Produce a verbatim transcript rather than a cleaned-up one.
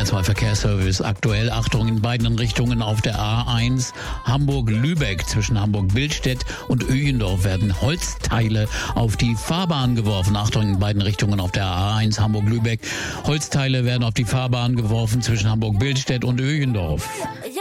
zwei Verkehrsservice aktuell. Achtung, in beiden Richtungen auf der A eins Hamburg-Lübeck. Zwischen Hamburg-Billstedt und Öjendorf werden Holzteile auf die Fahrbahn geworfen. Achtung, in beiden Richtungen auf der A eins Hamburg-Lübeck. Holzteile werden auf die Fahrbahn geworfen zwischen Hamburg-Billstedt und Öjendorf.